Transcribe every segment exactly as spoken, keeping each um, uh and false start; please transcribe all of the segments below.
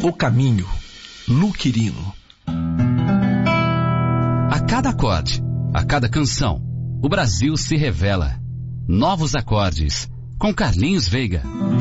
O Caminho, Lu Quirino. A cada acorde, a cada canção, o Brasil se revela. Novos acordes, com Carlinhos Veiga.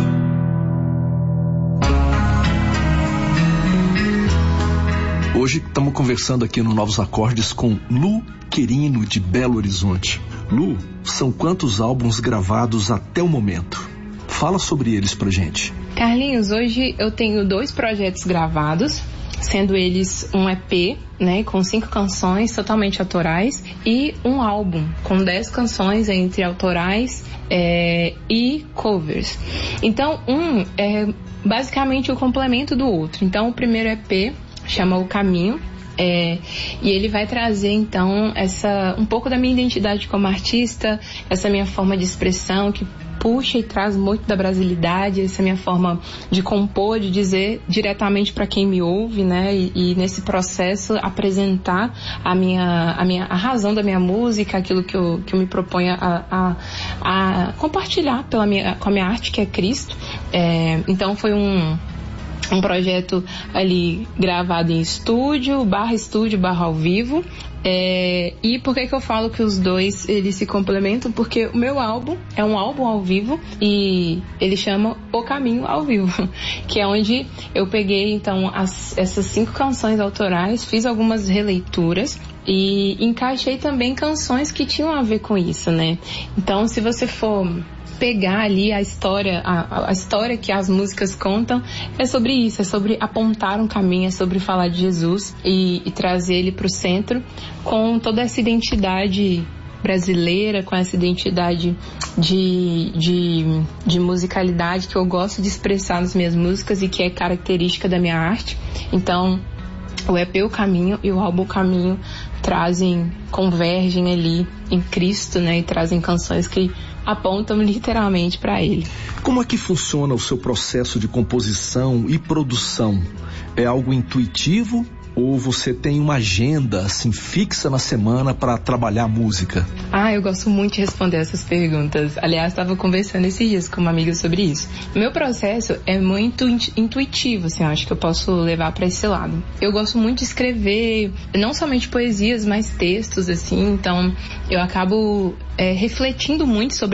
Hoje estamos conversando aqui no Novos Acordes com Lu Quirino, de Belo Horizonte. Lu, são quantos álbuns gravados até o momento? Fala sobre eles pra gente. Carlinhos, hoje eu tenho dois projetos gravados, sendo eles um E P, né, com cinco canções totalmente autorais, e um álbum com dez canções entre autorais é, e covers. Então, um é basicamente o complemento do outro. Então, o primeiro E P chama O Caminho, é, e ele vai trazer então essa, um pouco da minha identidade como artista, essa minha forma de expressão que puxa e traz muito da brasilidade, essa minha forma de compor, de dizer diretamente para quem me ouve, né? E, e nesse processo apresentar a minha, a minha, a razão da minha música, aquilo que eu, que eu me proponho a, a, a compartilhar pela minha, com a minha arte, que é Cristo. É, então foi um um projeto ali gravado em estúdio, barra estúdio, barra ao vivo. É, e por que que eu falo que os dois eles se complementam? Porque o meu álbum é um álbum ao vivo e ele chama O Caminho ao Vivo, que é onde eu peguei então as, essas cinco canções autorais, fiz algumas releituras e encaixei também canções que tinham a ver com isso, né? Então, se você for pegar ali a história, a, a história que as músicas contam, é sobre isso, é sobre apontar um caminho, é sobre falar de Jesus e, e trazer ele para o centro com toda essa identidade brasileira, com essa identidade de, de, de musicalidade que eu gosto de expressar nas minhas músicas e que é característica da minha arte. Então, o E P O Caminho e o álbum O Caminho trazem, convergem ali em Cristo, né, e trazem canções que apontam literalmente para ele. Como é que funciona o seu processo de composição e produção? É algo intuitivo ou você tem uma agenda assim fixa na semana para trabalhar música? Ah, eu gosto muito de responder essas perguntas. Aliás, estava conversando esses dias com uma amiga sobre isso. O meu processo é muito intuitivo, assim, eu acho que eu posso levar para esse lado. Eu gosto muito de escrever, não somente poesias, mas textos, assim, então eu acabo é, refletindo muito sobre